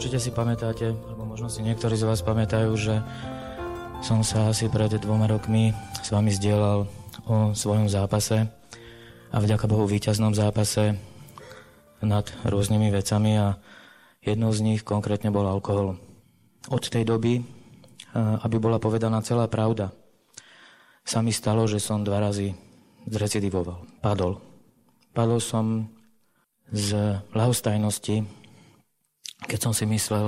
Určite si pamätáte, alebo možno si niektorí z vás pamätajú, že som sa asi pred 2 rokmi s vami zdieľal o svojom zápase a vďaka Bohu víťaznom zápase nad rôznymi vecami a jednou z nich konkrétne bol alkohol. Od tej doby, aby bola povedaná celá pravda, sa mi stalo, že som 2 razy zrecidivoval. Padol som z ľahostajnosti, keď som si myslel,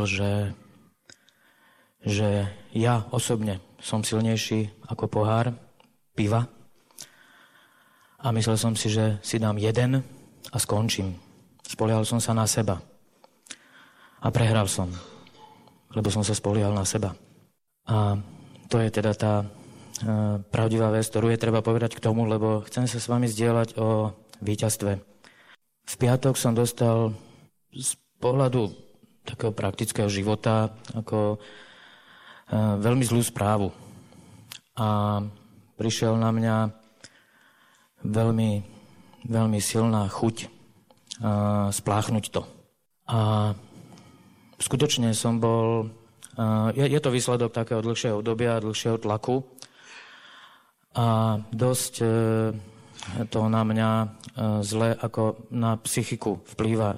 že ja osobne som silnejší ako pohár piva a myslel som si, že si dám jeden a skončím. Spoliehal som sa na seba a prehral som, lebo som sa spoliehal na seba. A to je teda tá pravdivá vec, ktorú je treba povedať k tomu, lebo chcem sa s vami zdieľať o víťazstve. V piatok som dostal z pohľadu takého praktického života ako veľmi zlú správu. A prišiel na mňa veľmi, veľmi silná chuť spláchnuť to. A skutočne som bol... Je to výsledok takého dlhšieho obdobia, dlhšieho tlaku. A dosť to na mňa zle ako na psychiku vplýva.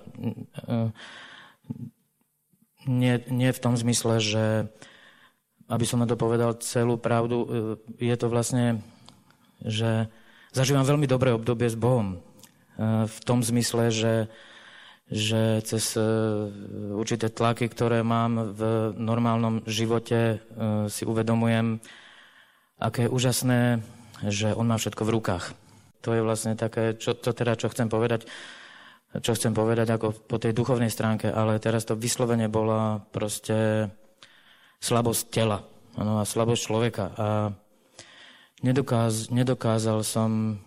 Nie v tom zmysle, že aby som na to povedal celú pravdu, je to vlastne, že zažívam veľmi dobré obdobie s Bohom. V tom zmysle, že cez určité tlaky, ktoré mám v normálnom živote, si uvedomujem, aké je úžasné, že on má všetko v rukách. To je vlastne také, čo chcem povedať. Čo chcem povedať ako po tej duchovnej stránke, ale teraz to vyslovene bola proste slabosť tela, a slabosť človeka. A nedokázal som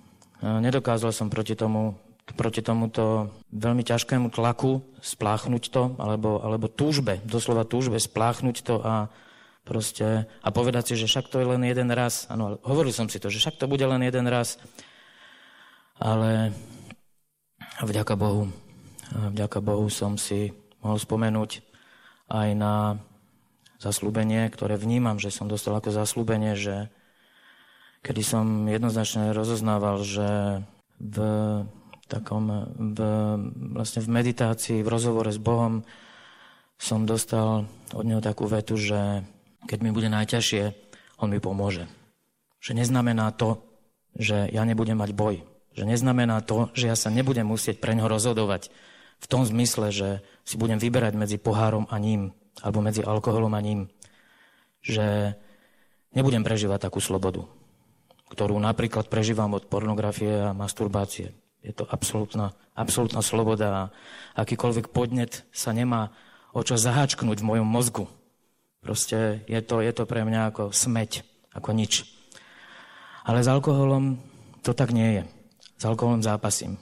proti tomuto veľmi ťažkému tlaku spláchnuť to, alebo túžbe, doslova túžbe spláchnuť to a povedať si, že však to je len jeden raz. Áno, hovoril som si to, že však to bude len jeden raz. Ale vďaka Bohu som si mohol spomenúť aj na zasľúbenie, ktoré vnímam, že som dostal ako zasľúbenie, že kedy som jednoznačne rozoznával, že v meditácii, v rozhovore s Bohom som dostal od neho takú vetu, že keď mi bude najťažšie, on mi pomôže. Že neznamená to, že ja nebudem mať boj. Že neznamená to, že ja sa nebudem musieť pre ňo rozhodovať v tom zmysle, že si budem vyberať medzi pohárom a ním, alebo medzi alkoholom a ním. Že nebudem prežívať takú slobodu, ktorú napríklad prežívam od pornografie a masturbácie. Je to absolútna sloboda a akýkoľvek podnet sa nemá o čo zaháčknúť v mojom mozgu. Proste je to pre mňa ako smeť, ako nič. Ale s alkoholom to tak nie je. S alkoholom zápasím.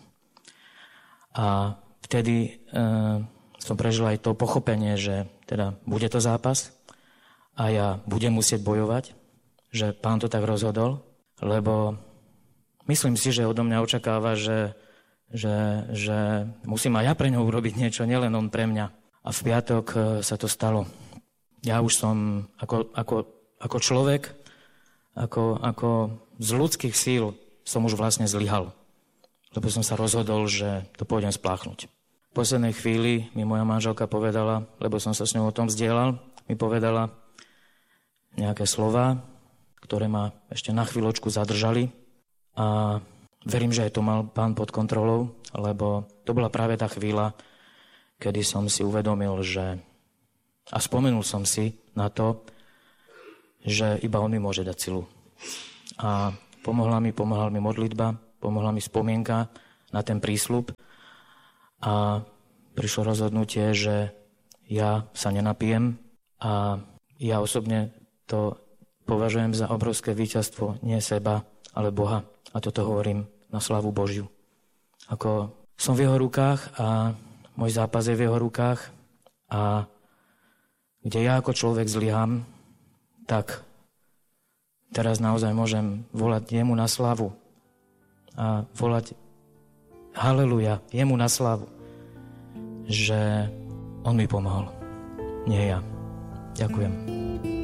A vtedy som prežil aj to pochopenie, že teda bude to zápas a ja budem musieť bojovať, že Pán to tak rozhodol, lebo myslím si, že odo mňa očakáva, že musím aj ja pre ňou urobiť niečo, nielen on pre mňa. A v piatok sa to stalo. Ja už som ako človek, ako z ľudských síl som už vlastne zlyhal. Lebo som sa rozhodol, že to pôjdem spláchnuť. V poslednej chvíli mi moja manželka povedala, lebo som sa s ňou o tom zdieľal, mi povedala nejaké slová, ktoré ma ešte na chvíľočku zadržali a verím, že aj to mal Pán pod kontrolou, lebo to bola práve tá chvíľa, kedy som si uvedomil, a spomenul som si na to, že iba on mi môže dať silu. A pomohla mi modlitba, pomohla mi spomienka na ten prísľub a prišlo rozhodnutie, že ja sa nenapijem a ja osobne to považujem za obrovské víťazstvo nie seba, ale Boha. A toto hovorím na slávu Božiu. Ako som v jeho rukách a môj zápas je v jeho rukách a kde ja ako človek zlyhám, tak teraz naozaj môžem volať jemu na slávu a volať haleluja, jemu na slávu, že on mi pomohol. nie ja. Ďakujem.